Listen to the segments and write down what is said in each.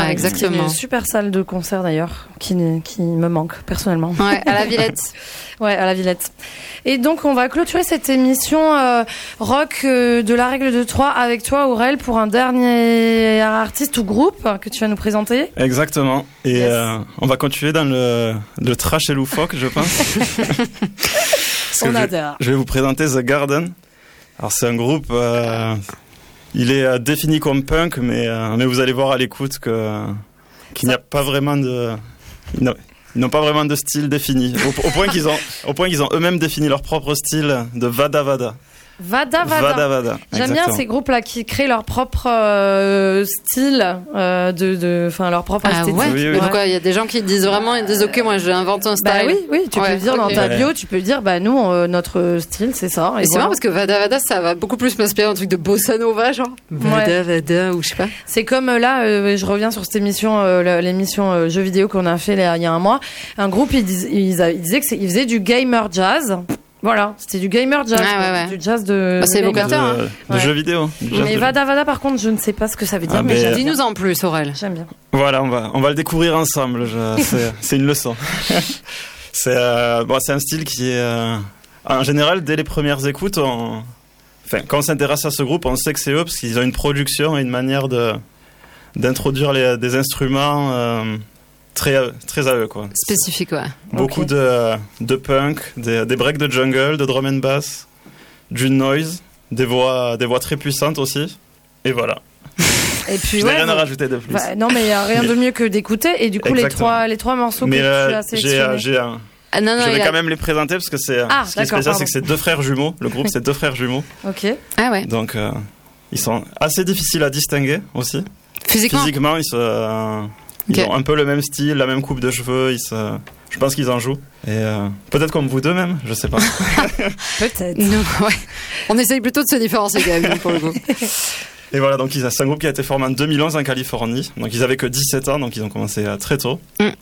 Voilà, exactement. Une super salle de concert d'ailleurs, qui me manque personnellement. Ouais, à la Villette. Ouais, à la Villette. Et donc, on va clôturer cette émission rock de la règle de 3 avec toi, Aurel, pour un dernier artiste ou groupe que tu vas nous présenter. Exactement. Et on va continuer dans le trash et loufoque, je pense. On adore. Je vais vous présenter The Garden. Alors, c'est un groupe... il est défini comme punk, mais vous allez voir à l'écoute qu'il n'y a pas vraiment de... Ils n'ont pas vraiment de style défini, au point qu'ils ont eux-mêmes défini leur propre style de Vada Vada. Vada Vada. J'aime bien ces groupes-là qui créent leur propre style, leur propre esthétique. Ouais. Oui. Mais pourquoi il y a des gens qui disent vraiment, ils disent ok, moi je vais inventer un style. Bah oui, tu peux dire dans ta bio, tu peux dire nous notre style c'est ça. Et c'est marrant parce que Vada Vada ça va beaucoup plus m'inspirer un truc de bossa nova genre. Vada Vada ou je sais pas. C'est comme là, je reviens sur cette émission, l'émission jeux vidéo qu'on a fait il y a un mois. Un groupe ils disaient qu'ils faisaient du gamer jazz. Voilà, c'était du gamer jazz, du jazz de... c'est évocateur, de jeux vidéo. Mais Vada Vada, par contre, je ne sais pas ce que ça veut dire. Mais dis-nous en plus, Aurel. J'aime bien. Voilà, on va le découvrir ensemble. C'est une leçon. C'est un style qui est... en général, dès les premières écoutes, quand on s'intéresse à ce groupe, on sait que c'est eux, parce qu'ils ont une production et une manière d'introduire des instruments... Très à eux, quoi. Spécifique, ouais. Beaucoup de punk, des breaks de jungle, de drum and bass, du noise, des voix très puissantes aussi. Et voilà. Et puis, je n'ai rien à rajouter de plus. Non, mais il n'y a rien de mieux que d'écouter. Et du coup, les trois morceaux que tu as sélectionnés. Je vais quand même les présenter parce que ce qui est spécial, c'est que c'est 2 frères jumeaux. Le groupe, c'est 2 frères jumeaux. Ok. Ah ouais. Donc, ils sont assez difficiles à distinguer aussi. Physiquement, ils ont un peu le même style, la même coupe de cheveux. Je pense qu'ils en jouent. Et peut-être comme vous deux même, je sais pas. Peut-être. Non, ouais. On essaye plutôt de se différencier quand même pour le coup. Et voilà, donc c'est un groupe qui a été formé en 2011 en Californie. Donc ils avaient que 17 ans, donc ils ont commencé très tôt.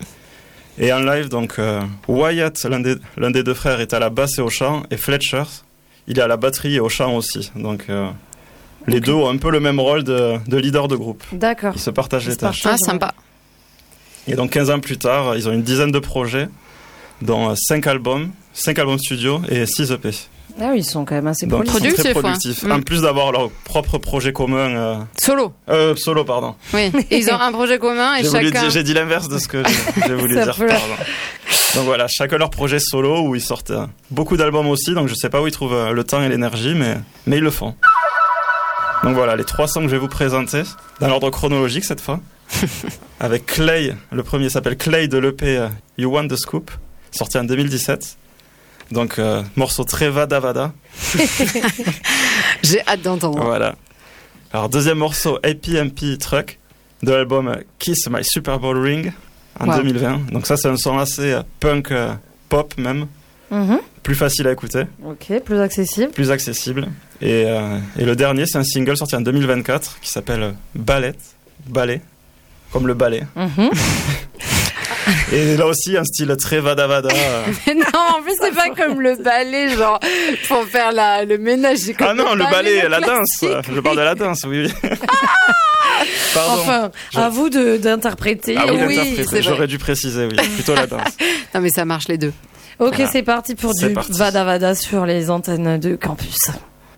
Et en live, donc Wyatt, l'un des 2 frères, est à la basse et au chant, et Fletcher, il est à la batterie et au chant aussi. Donc les deux ont un peu le même rôle de leader de groupe. D'accord. Ils se partagent les tâches. Ah, sympa. Et donc 15 ans plus tard, ils ont une dizaine de projets, dont 5 albums studio et 6 EP. Ah oui, ils sont quand même assez productifs. Très productifs. En plus d'avoir leur propre projet commun. Solo, pardon. Oui, et ils ont un projet commun et chacun... J'ai dit l'inverse de ce que j'ai voulu dire, pardon. Donc voilà, chacun leur projet solo où ils sortent beaucoup d'albums aussi, donc je sais pas où ils trouvent le temps et l'énergie, mais ils le font. Donc voilà, les 3 sons que je vais vous présenter, dans l'ordre chronologique cette fois. Avec Clay, le premier s'appelle Clay de l'EP You Want the Scoop, sorti en 2017. Donc morceau très Vada Vada. J'ai hâte d'entendre. Voilà. Alors deuxième morceau APMP Truck de l'album Kiss My Super Bowl Ring en 2020. Donc ça c'est un son assez punk pop même. Plus facile à écouter. Ok, plus accessible. Et le dernier c'est un single sorti en 2024 qui s'appelle Ballet, comme le ballet. Et là aussi un style très Vada Vada. Mais non, en plus c'est pas comme le ballet, genre pour faire le ménage. Ah non, le ballet, la danse. Je parle de la danse, oui. Pardon. Enfin, à vous d'interpréter. Ah oui, c'est j'aurais dû préciser, oui. Plutôt la danse. Non mais ça marche les deux. Ok, voilà. C'est parti pour du Vada Vada sur les antennes de Campus.